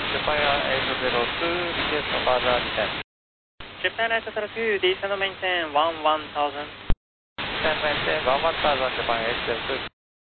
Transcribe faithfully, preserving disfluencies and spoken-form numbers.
Japan eight zero two, request further descent. Japan eight zero two, descend maintain one one thousand. Descend maintain one one thousand, Japan eight zero two.